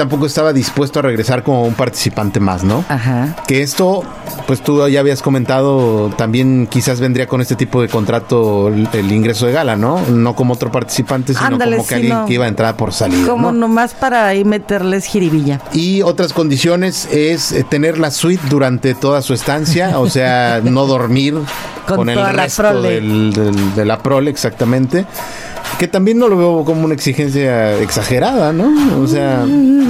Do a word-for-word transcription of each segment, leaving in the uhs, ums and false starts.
tampoco estaba dispuesto a regresar como un participante más, ¿no? Ajá. Que esto, pues tú ya habías comentado, también quizás vendría con este tipo de contrato el, el ingreso de gala, ¿no? No como otro participante, sino Ándale, como que sí, alguien no. que iba a entrar por salida, Como ¿no? nomás para ahí meterles jiribilla. Y otras condiciones es eh, tener la suite durante toda su estancia, o sea, no dormir Con con, el toda la resto prole. del, del- de la prole, exactamente. Que también no lo veo como una exigencia exagerada, ¿no? O sea,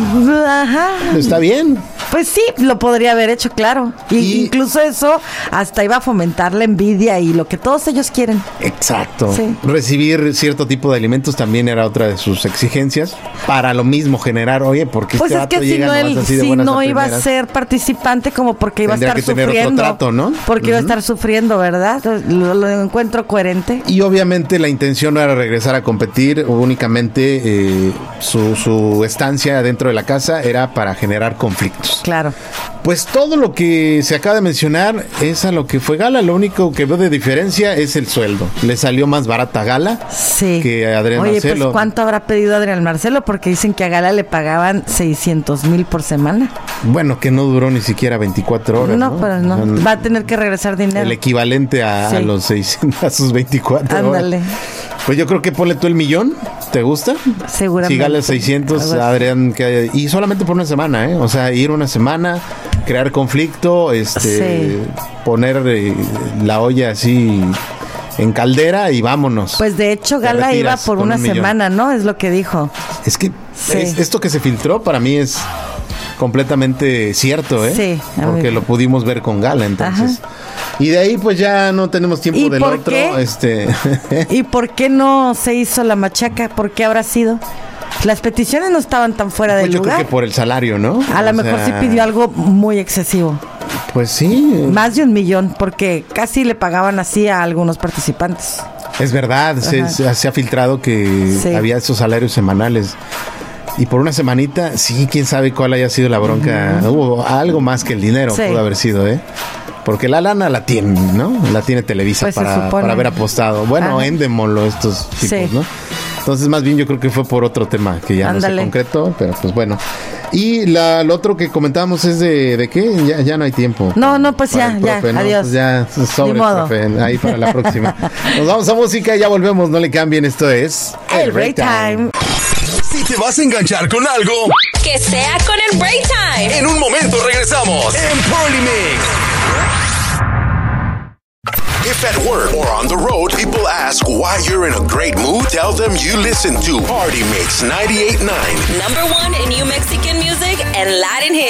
Ajá. está bien. Pues sí, lo podría haber hecho, claro. Y, Y- incluso eso hasta iba a fomentar la envidia y lo que todos ellos quieren. Exacto. Sí. Recibir cierto tipo de alimentos también era otra de sus exigencias. Para lo mismo generar, oye, porque Pues este es que vato si llega no, nomás él así de si buenas no a iba a primeras. ser participante, como porque iba Tendría a estar que tener otro sufriendo. trato, ¿no? Porque iba a Ujú. estar sufriendo, ¿verdad? Lo, lo encuentro coherente. Y obviamente la intención no era regresar a competir, únicamente eh, su, su estancia dentro de la casa era para generar conflictos. Claro. Pues todo lo que se acaba de mencionar es a lo que fue Gala. Lo único que veo de diferencia es el sueldo. Le salió más barata Gala Sí. que a Adrián Oye, Marcelo. pues ¿cuánto habrá pedido Adrián Marcelo? Porque dicen que a Gala le pagaban seiscientos mil por semana. Bueno, que no duró ni siquiera veinticuatro horas. No, No, pero no. Mm, Va a tener que regresar dinero. El equivalente a, Sí. a los seiscientos, a sus veinticuatro Ándale. horas. Pues yo creo que ponle tú el millón. ¿Te gusta? Seguramente. Si Gala seiscientos, Algo así. Adrián, que, y solamente por una semana, ¿eh? O sea, ir una semana, crear conflicto, este, Sí. poner eh, la olla así en caldera y vámonos. Pues de hecho Te Gala iba retiras por con una un millón. semana, ¿no? Es lo que dijo. Es que Sí. es- esto que se filtró para mí es completamente cierto, ¿eh? Sí, a Porque ver. lo pudimos ver con Gala, entonces. Y de ahí pues ya no tenemos tiempo ¿Y del por otro, qué? este ¿Y por qué no se hizo la machaca? ¿Por qué habrá sido? Las peticiones no estaban tan fuera pues del yo creo lugar. que por el salario, ¿no? A lo O mejor sea, sí pidió algo muy excesivo. Pues sí. Más de un millón, porque casi le pagaban así a algunos participantes. Es verdad, se, Ajá. se- se ha filtrado que Sí. había esos salarios semanales. Y por una semanita, sí, quién sabe cuál haya sido la bronca. Hubo algo más que el dinero, Sí. pudo haber sido, ¿eh? Porque la lana la tiene, ¿no? La tiene Televisa Pues se para, supone. para haber apostado. Bueno, Ajá. Endemol o estos tipos, Sí. ¿no? Entonces, más bien yo creo que fue por otro tema que ya no Ándale. se concretó, pero pues bueno. Y la, lo otro que comentábamos es de, ¿de qué? Ya, ya no hay tiempo. No, no, pues Para ya, el ya, profe, ¿no? adiós. Pues ya, sobre Ni modo. profe, ahí para la próxima. Nos vamos a música y ya volvemos, no le cambien, esto es El break time. Si te vas a enganchar con algo, Que sea con el Break Time. en un momento regresamos en Party Mix. If at work or on the road, people ask why you're in a great mood, tell them you listen to Party Mix ninety-eight point nine. Number one in New Mexican music and Latin hits.